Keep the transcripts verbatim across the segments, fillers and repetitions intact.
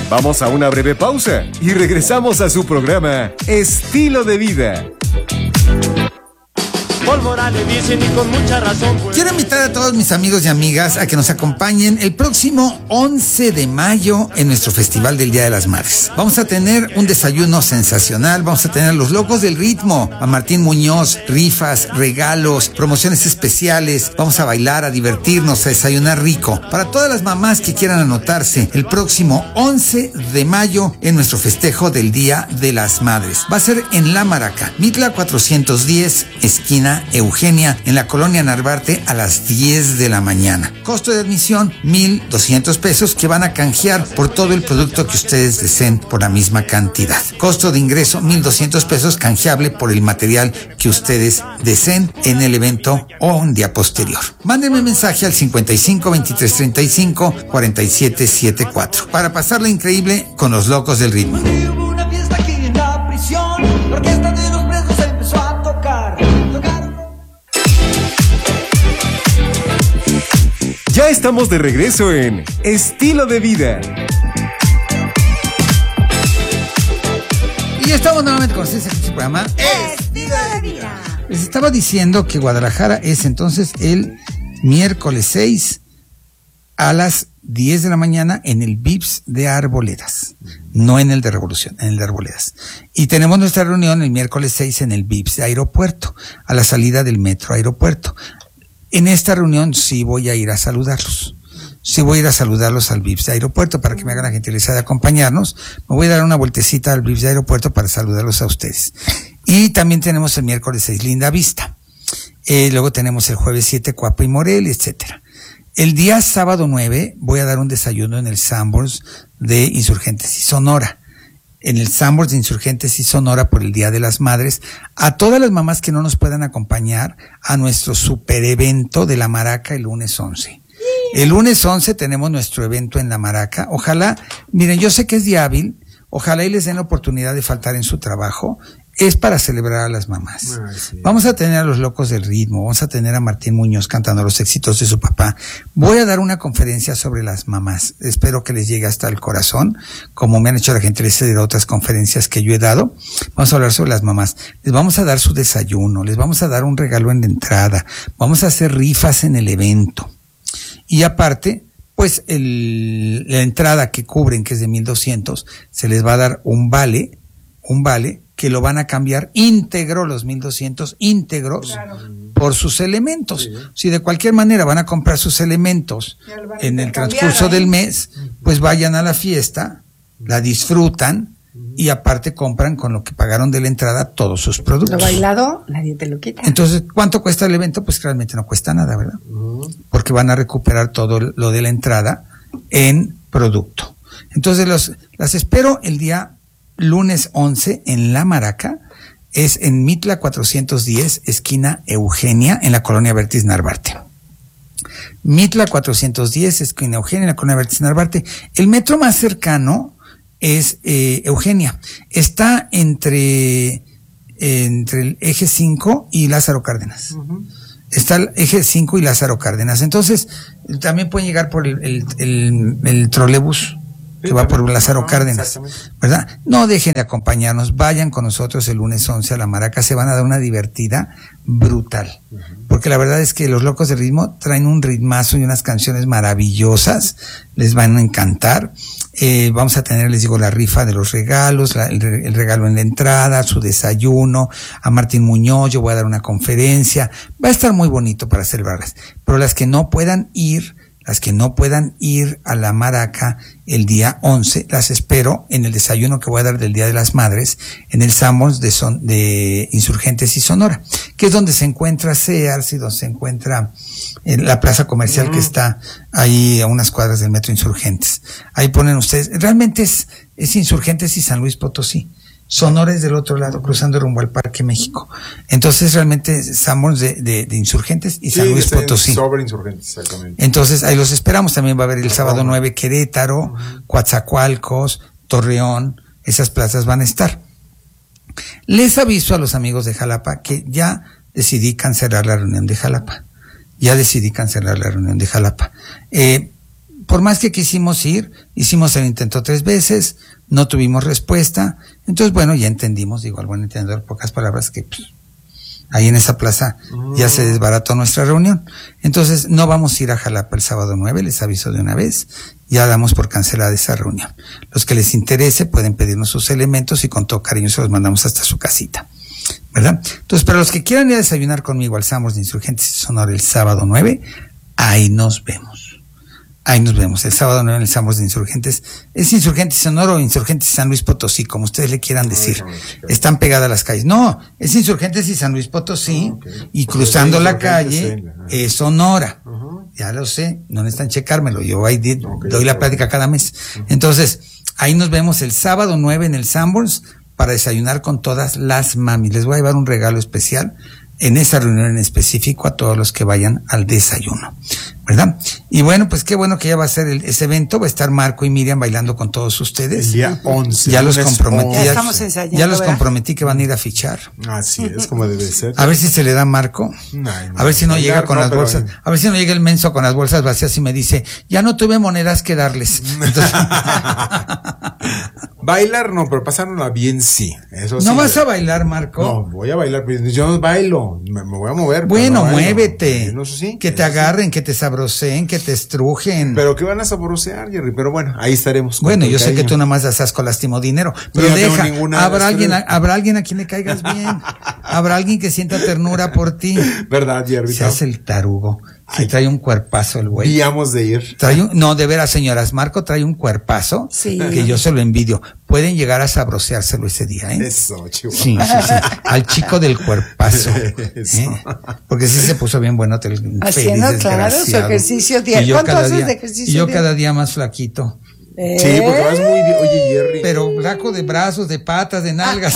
Vamos a una breve pausa y regresamos a su programa Estilo de Vida. Pólvora le dicen y con mucha razón, pues. Quiero invitar a todos mis amigos y amigas a que nos acompañen el próximo once de mayo en nuestro Festival del Día de las Madres. Vamos a tener un desayuno sensacional, vamos a tener los locos del ritmo, a Martín Muñoz, rifas, regalos, promociones especiales, vamos a bailar, a divertirnos, a desayunar rico. Para todas las mamás que quieran anotarse, el próximo once de mayo en nuestro festejo del Día de las Madres. Va a ser en La Maraca, Mitla cuatrocientos diez, esquina Eugenia, en la colonia Narvarte, a las diez de la mañana. Costo de admisión, mil doscientos pesos, que van a canjear por todo el producto que ustedes deseen por la misma cantidad. Costo de ingreso, mil doscientos pesos, canjeable por el material que ustedes deseen en el evento o un día posterior. Mándenme mensaje al cincuenta y cinco, veintitrés, treinta y cinco, cuarenta y siete setenta y cuatro para pasarla increíble con los locos del ritmo. Hubo una fiesta aquí en la prisión, la orquesta de los presos empezó a tocar. Ya estamos de regreso en Estilo de Vida. Y ya estamos nuevamente con ustedes en este programa Estilo de Vida. Les estaba diciendo que Guadalajara es entonces el miércoles seis a las diez de la mañana en el Vips de Arboledas, no en el de Revolución, en el de Arboledas. Y tenemos nuestra reunión el miércoles seis en el Vips de Aeropuerto, a la salida del metro Aeropuerto. En esta reunión sí voy a ir a saludarlos. Sí voy a ir a saludarlos al Vips de Aeropuerto para que me hagan la gentileza de acompañarnos. Me voy a dar una vueltecita al Vips de Aeropuerto para saludarlos a ustedes. Y también tenemos el miércoles seis Linda Vista. Eh, luego tenemos el jueves siete Coapa y Morelia, etcétera. El día sábado nueve voy a dar un desayuno en el Sanborns de Insurgentes y Sonora. En el Sanborns de Insurgentes y Sonora por el Día de las Madres, a todas las mamás que no nos puedan acompañar a nuestro super evento de La Maraca el lunes once. El lunes once tenemos nuestro evento en La Maraca. Ojalá, miren, yo sé que es día hábil, ojalá y les den la oportunidad de faltar en su trabajo. Es para celebrar a las mamás. Ay, sí. Vamos a tener a los locos del ritmo, vamos a tener a Martín Muñoz cantando los éxitos de su papá. Voy a dar una conferencia sobre las mamás. Espero que les llegue hasta el corazón, como me han hecho la gentileza de otras conferencias que yo he dado. Vamos a hablar sobre las mamás. Les vamos a dar su desayuno, les vamos a dar un regalo en la entrada, vamos a hacer rifas en el evento. Y aparte, pues el, la entrada que cubren, que es de mil doscientos, se les va a dar un vale, un vale, que lo van a cambiar íntegro, los mil doscientos íntegros, claro, por sus elementos. Sí. Si de cualquier manera van a comprar sus elementos en el transcurso del mes, pues vayan a la fiesta, la disfrutan y aparte compran con lo que pagaron de la entrada todos sus productos. Lo bailado, nadie te lo quita. Entonces, ¿cuánto cuesta el evento? Pues realmente no cuesta nada, ¿verdad? Porque van a recuperar todo lo de la entrada en producto. Entonces, los, las espero el día lunes once en La Maraca, es en Mitla cuatrocientos diez, esquina Eugenia, en la colonia Vertis Narvarte. Mitla cuatrocientos diez, esquina Eugenia, en la colonia Vertis Narvarte. El metro más cercano es eh, Eugenia. Está entre, entre el eje cinco y Lázaro Cárdenas. Uh-huh. Está el eje cinco y Lázaro Cárdenas. Entonces, también pueden llegar por el, el, el, el trolebús que va por Lázaro Cárdenas, ¿verdad? No dejen de acompañarnos, vayan con nosotros el lunes once a La Maraca, se van a dar una divertida brutal, porque la verdad es que los locos del ritmo traen un ritmazo y unas canciones maravillosas, les van a encantar. Eh, vamos a tener, les digo, la rifa de los regalos, la, el, el regalo en la entrada, su desayuno, a Martín Muñoz, yo voy a dar una conferencia, va a estar muy bonito para celebrarlas, pero las que no puedan ir, las que no puedan ir a La Maraca el día once, las espero en el desayuno que voy a dar del Día de las Madres en el Sanborns de, Son, de Insurgentes y Sonora, que es donde se encuentra Sears y donde se encuentra en la plaza comercial uh-huh. que está ahí a unas cuadras del metro Insurgentes. Ahí ponen ustedes, realmente es, es Insurgentes y San Luis Potosí. Sonora es del otro lado, cruzando rumbo al Parque México. Entonces, realmente, estamos de, de, de Insurgentes y San sí, Luis Potosí. Sobre Insurgentes, exactamente. Entonces, ahí los esperamos. También va a haber el sábado nueve Querétaro, uh-huh. Coatzacoalcos, Torreón. Esas plazas van a estar. Les aviso a los amigos de Jalapa que ya decidí cancelar la reunión de Jalapa. Ya decidí cancelar la reunión de Jalapa. Eh, por más que quisimos ir, hicimos el intento tres veces, no tuvimos respuesta. Entonces, bueno, ya entendimos, digo, al buen entendedor, pocas palabras, que pues, ahí en esa plaza ya se desbarató nuestra reunión. Entonces, no vamos a ir a Jalapa el sábado nueve, les aviso de una vez. Ya damos por cancelada esa reunión. Los que les interese pueden pedirnos sus elementos y con todo cariño se los mandamos hasta su casita, ¿verdad? Entonces, para los que quieran ir a desayunar conmigo al Sambors de Insurgentes y Sonora el sábado nueve, ahí nos vemos. Ahí nos vemos, el sábado nueve en el Sambors de Insurgentes. Es Insurgentes Sonora o Insurgentes San Luis Potosí, como ustedes le quieran decir. Están pegadas las calles. No, es Insurgentes y San Luis Potosí, okay. Y cruzando la calle es Sonora. Uh-huh. Ya lo sé, no necesitan checármelo, yo ahí di, okay, doy la plática cada mes. Uh-huh. Entonces, ahí nos vemos el sábado nueve en el Sambors para desayunar con todas las mamis. Les voy a llevar un regalo especial en esa reunión en específico a todos los que vayan al desayuno, ¿verdad? Y bueno, pues qué bueno que ya va a ser el, ese evento, va a estar Marco y Miriam bailando con todos ustedes. El día once. Ya los comprometí. Ya estamos ensayando, ya los ¿verdad? comprometí que van a ir a fichar. Así es, como debe ser. A ver si se le da Marco. Ay, no, a ver si no llega con no, las pero... bolsas. A ver si no llega el menso con las bolsas vacías y me dice, ya no tuve monedas que darles. Entonces... Bailar no, pero pasárnosla bien sí. Eso sí. ¿No vas a bailar, Marco? No, voy a bailar, pero yo no bailo, me, me voy a mover. Bueno, no muévete. No, eso sí, que eso te agarren, sí. Que te sabroseen, que te estrujen. Pero que van a sabrosear, Jerry, pero bueno, ahí estaremos. Bueno, yo sé que tú nada más das asco, lastimo dinero, pero no deja, ninguna, habrá alguien, a, habrá alguien a quien le caigas bien, habrá alguien que sienta ternura por ti. ¿Verdad, Jerry? Se hace el tarugo. Se trae un cuerpazo el güey. Víamos de ir. Trae un, no, de veras, señoras, Marco trae un cuerpazo, sí. Que yo se lo envidio. Pueden llegar a sabroseárselo ese día, ¿eh? Eso, chihuahua. Sí, sí, sí. Al chico del cuerpazo. ¿Eh? Porque sí se puso bien bueno. El Haciendo, claro, su ejercicio diario. ¿Cuánto haces de ejercicio? Y yo cada día más flaquito. ¿Eh? Sí, porque vas muy bien. Oye, Jerry. Pero flaco de brazos, de patas, de nalgas.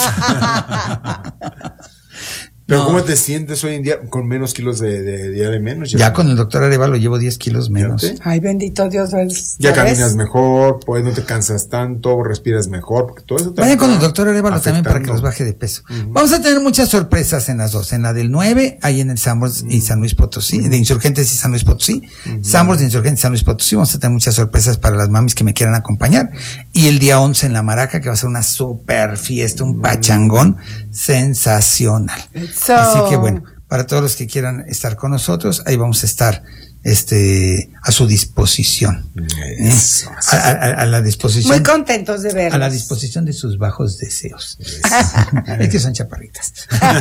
Pero no. ¿Cómo te sientes hoy en día con menos kilos de, de, de, de menos? Ya, ya con el doctor Arevalo llevo diez kilos menos. ¿Sí? Ay, bendito Dios. Ya caminas mejor, pues no te cansas tanto, respiras mejor. Porque todo eso te Vayan con el doctor Arevalo también para que los baje de peso. Uh-huh. Vamos a tener muchas sorpresas en las dos. En la del nueve, ahí en el Sambors uh-huh. y San Luis Potosí, uh-huh. de Insurgentes y San Luis Potosí. Uh-huh. Sambors de Insurgentes y San Luis Potosí. Vamos a tener muchas sorpresas para las mamis que me quieran acompañar. Y el día once en La Maraca, que va a ser una super fiesta, un pachangón sensacional. So. Así que bueno, para todos los que quieran estar con nosotros, ahí vamos a estar este a su disposición. ¿eh? a, a, a la disposición. Muy contentos de verlos. A la disposición de sus bajos deseos. Es que son chaparritas.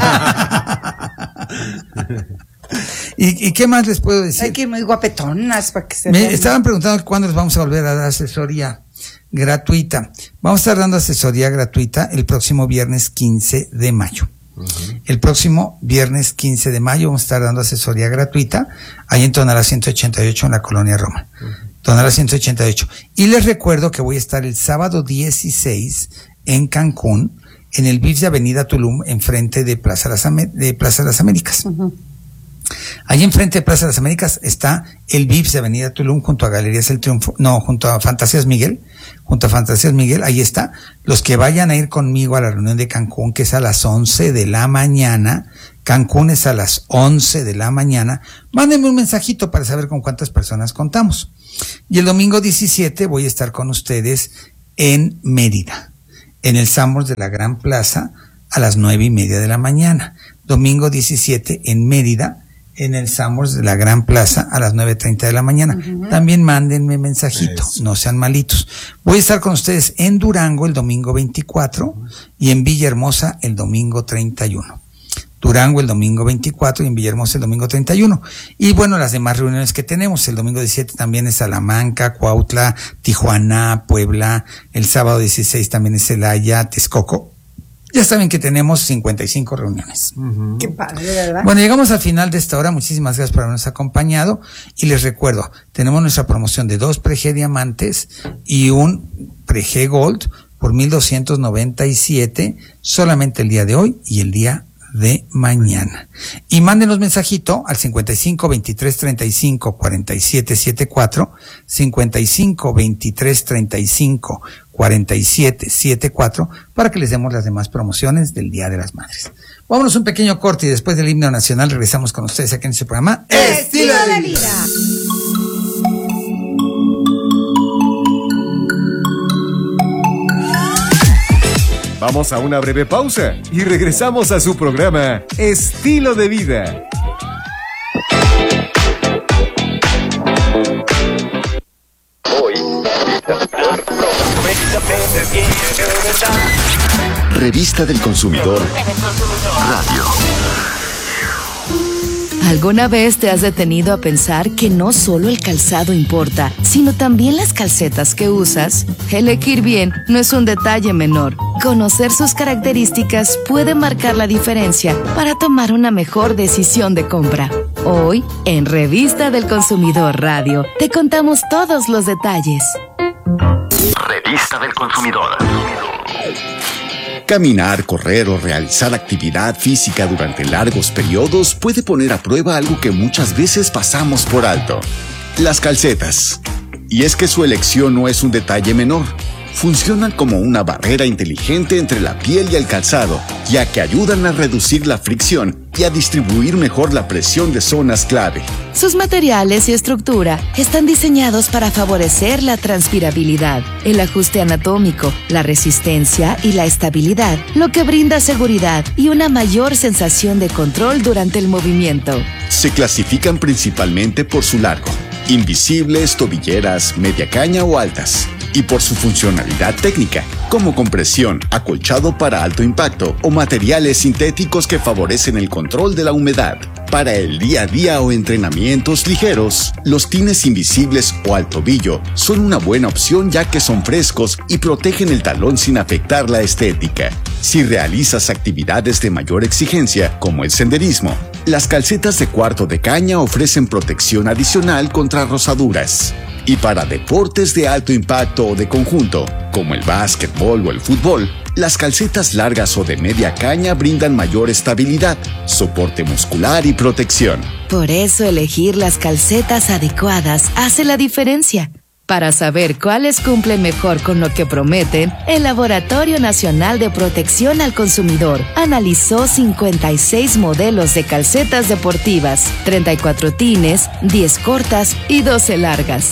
¿Y, ¿Y qué más les puedo decir? Hay que ir muy guapetonas para que se Me vean. estaban preguntando cuándo les vamos a volver a dar asesoría gratuita. Vamos a estar dando asesoría gratuita el próximo viernes quince de mayo. Uh-huh. El próximo viernes quince de mayo vamos a estar dando asesoría gratuita ahí en Tonalá ciento ochenta y ocho en la Colonia Roma. Uh-huh. Tonalá ciento ochenta y ocho. Y les recuerdo que voy a estar el sábado dieciséis en Cancún, en el V I P S de Avenida Tulum, enfrente de Plaza Las, Amer- de Plaza Las Américas. Uh-huh. Ahí enfrente de Plaza de las Américas está el V I P S de Avenida Tulum junto a Galerías El Triunfo, no, junto a Fantasías Miguel, junto a Fantasías Miguel, ahí está. Los que vayan a ir conmigo a la reunión de Cancún, que es a las once de la mañana, Cancún es a las once de la mañana, mándenme un mensajito para saber con cuántas personas contamos. Y el domingo diecisiete voy a estar con ustedes en Mérida, en el Sambors de la Gran Plaza, a las nueve y media de la mañana. Domingo diecisiete en Mérida, en el Sambors de la Gran Plaza a las nueve treinta de la mañana. Uh-huh. También mándenme mensajito, Eso. No sean malitos. Voy a estar con ustedes en Durango el domingo veinticuatro uh-huh. y en Villahermosa el domingo treinta y uno. Durango el domingo veinticuatro y en Villahermosa el domingo treinta y uno. Y bueno, las demás reuniones que tenemos, el domingo diecisiete también es Salamanca, Cuautla, Tijuana, Puebla, el sábado dieciséis también es Celaya, Texcoco. Ya saben que tenemos cincuenta y cinco reuniones. Uh-huh. Qué padre, ¿verdad? Bueno, llegamos al final de esta hora. Muchísimas gracias por habernos acompañado. Y les recuerdo, tenemos nuestra promoción de dos Pre-G Diamantes y un Pre-G Gold por mil doscientos noventa y siete solamente el día de hoy y el día de mañana. Y mándenos mensajito al cincuenta y cinco veintitrés treinta y cinco cuarenta y siete setenta y cuatro, cincuenta y cinco veintitrés treinta y cinco cuarenta y siete setenta y cuatro, para que les demos las demás promociones del Día de las Madres. Vámonos un pequeño corte y después del himno nacional regresamos con ustedes aquí en este programa Estilo de Vida. Vamos a una breve pausa y regresamos a su programa Estilo de Vida. Revista del Consumidor Radio. ¿Alguna vez te has detenido a pensar que no solo el calzado importa, sino también las calcetas que usas? Elegir bien no es un detalle menor. Conocer sus características puede marcar la diferencia para tomar una mejor decisión de compra. Hoy, en Revista del Consumidor Radio, te contamos todos los detalles. Revista del Consumidor. Caminar, correr o realizar actividad física durante largos periodos puede poner a prueba algo que muchas veces pasamos por alto: las calcetas. Y es que su elección no es un detalle menor. Funcionan como una barrera inteligente entre la piel y el calzado, ya que ayudan a reducir la fricción y a distribuir mejor la presión de zonas clave. Sus materiales y estructura están diseñados para favorecer la transpirabilidad, el ajuste anatómico, la resistencia y la estabilidad, lo que brinda seguridad y una mayor sensación de control durante el movimiento. Se clasifican principalmente por su largo: invisibles, tobilleras, media caña o altas. Y por su funcionalidad técnica, como compresión, acolchado para alto impacto o materiales sintéticos que favorecen el control de la humedad. Para el día a día o entrenamientos ligeros, los tines invisibles o al tobillo son una buena opción, ya que son frescos y protegen el talón sin afectar la estética. Si realizas actividades de mayor exigencia, como el senderismo, las calcetas de cuarto de caña ofrecen protección adicional contra rozaduras. Y para deportes de alto impacto o de conjunto, como el básquetbol o el fútbol, las calcetas largas o de media caña brindan mayor estabilidad, soporte muscular y protección. Por eso elegir las calcetas adecuadas hace la diferencia. Para saber cuáles cumplen mejor con lo que prometen, el Laboratorio Nacional de Protección al Consumidor analizó cincuenta y seis modelos de calcetas deportivas, treinta y cuatro tines, diez cortas y doce largas.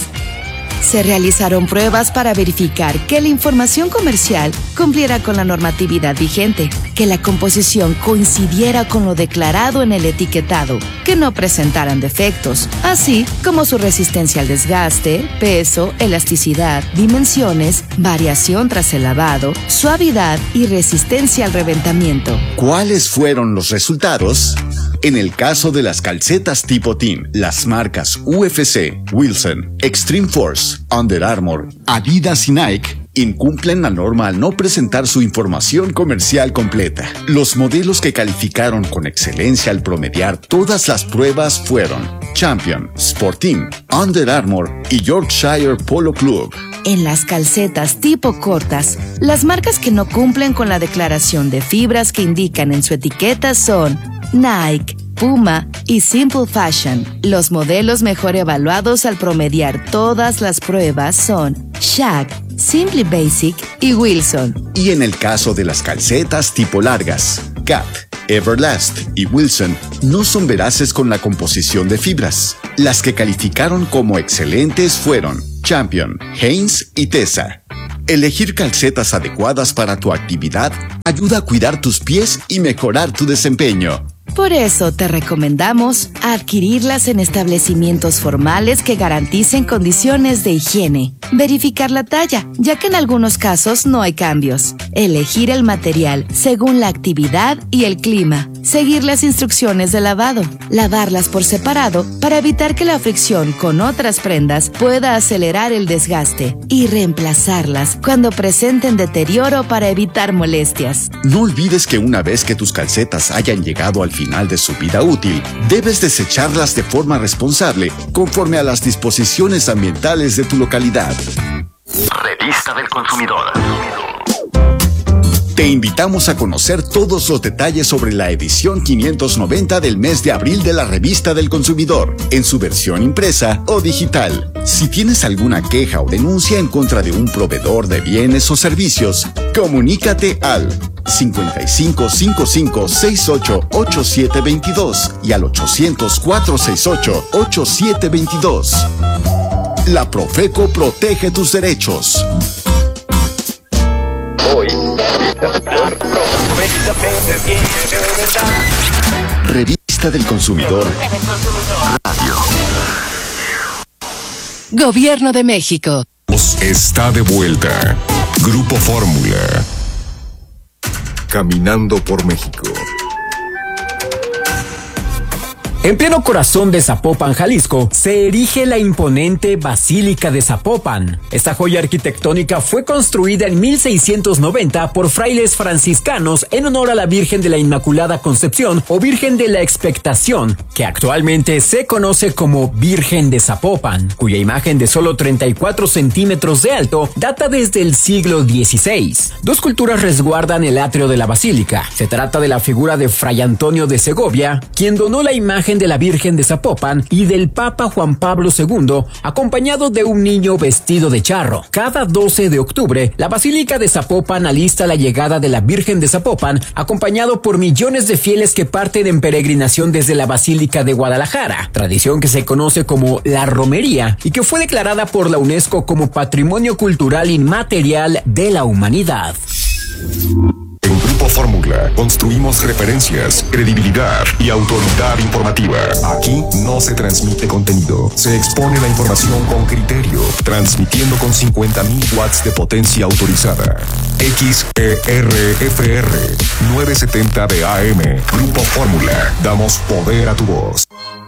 Se realizaron pruebas para verificar que la información comercial cumpliera con la normatividad vigente, que la composición coincidiera con lo declarado en el etiquetado, que no presentaran defectos, así como su resistencia al desgaste, peso, elasticidad, dimensiones, variación tras el lavado, suavidad y resistencia al reventamiento. ¿Cuáles fueron los resultados? En el caso de las calcetas tipo team, las marcas U F C, Wilson, Extreme Force, Under Armour, Adidas y Nike incumplen la norma al no presentar su información comercial completa. Los modelos que calificaron con excelencia al promediar todas las pruebas fueron Champion, Sporting, Under Armour y Yorkshire Polo Club. En las calcetas tipo cortas, las marcas que no cumplen con la declaración de fibras que indican en su etiqueta son Nike, Puma y Simple Fashion. Los modelos mejor evaluados al promediar todas las pruebas son Shaq, Simply Basic y Wilson. Y en el caso de las calcetas tipo largas, Cat, Everlast y Wilson no son veraces con la composición de fibras. Las que calificaron como excelentes fueron Champion, Hanes y Tesa. Elegir calcetas adecuadas para tu actividad ayuda a cuidar tus pies y mejorar tu desempeño. Por eso te recomendamos adquirirlas en establecimientos formales que garanticen condiciones de higiene. Verificar la talla, ya que en algunos casos no hay cambios. Elegir el material según la actividad y el clima. Seguir las instrucciones de lavado. Lavarlas por separado para evitar que la fricción con otras prendas pueda acelerar el desgaste. Y reemplazarlas cuando presenten deterioro para evitar molestias. No olvides que una vez que tus calcetas hayan llegado al final de su vida útil, debes desecharlas de forma responsable conforme a las disposiciones ambientales de tu localidad. Revista del Consumidor. Te invitamos a conocer todos los detalles sobre la edición quinientos noventa del mes de abril de la Revista del Consumidor, en su versión impresa o digital. Si tienes alguna queja o denuncia en contra de un proveedor de bienes o servicios, comunícate al cincuenta y cinco cincuenta y cinco sesenta y ocho ochenta y siete veintidós y al ochocientos cuatro sesenta y ocho ochenta y siete veintidós. La Profeco protege tus derechos. Hoy, Revista del Consumidor. Radio. Gobierno de México. Está de vuelta. Grupo Fórmula. Caminando por México. En pleno corazón de Zapopan, Jalisco, se erige la imponente Basílica de Zapopan. Esta joya arquitectónica fue construida en mil seiscientos noventa por frailes franciscanos en honor a la Virgen de la Inmaculada Concepción o Virgen de la Expectación, que actualmente se conoce como Virgen de Zapopan, cuya imagen de solo treinta y cuatro centímetros de alto data desde el siglo dieciséis. Dos culturas resguardan el atrio de la basílica. Se trata de la figura de Fray Antonio de Segovia, quien donó la imagen de la Virgen de Zapopan, y del Papa Juan Pablo segundo, acompañado de un niño vestido de charro. Cada doce de octubre, la Basílica de Zapopan alista la llegada de la Virgen de Zapopan, acompañado por millones de fieles que parten en peregrinación desde la Basílica de Guadalajara, tradición que se conoce como la romería y que fue declarada por la UNESCO como Patrimonio Cultural Inmaterial de la Humanidad. En Grupo Fórmula construimos referencias, credibilidad y autoridad informativa. Aquí no se transmite contenido, se expone la información con criterio, transmitiendo con cincuenta mil watts de potencia autorizada. X E R F R novecientos setenta de A M. Grupo Fórmula, damos poder a tu voz.